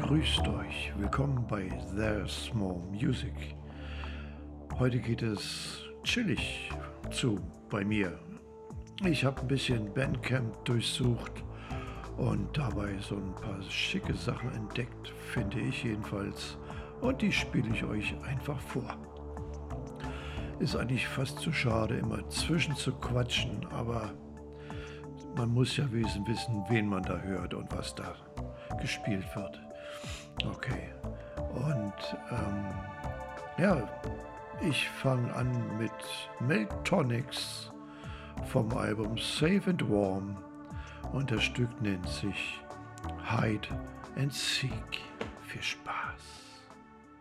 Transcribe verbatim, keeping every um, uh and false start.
Grüßt euch, willkommen bei There's More Music. Heute geht es chillig zu bei mir. Ich habe ein bisschen Bandcamp durchsucht und dabei so ein paar schicke Sachen entdeckt, finde ich jedenfalls. Und die spiele ich euch einfach vor. Ist eigentlich fast zu schade, immer zwischen zu quatschen, aber man muss ja wissen, wissen, wen man da hört und was da gespielt wird. Okay, und ähm, ja, ich fange an mit Meltonics vom Album Safe and Warm und das Stück nennt sich Hide and Seek. Viel Spaß.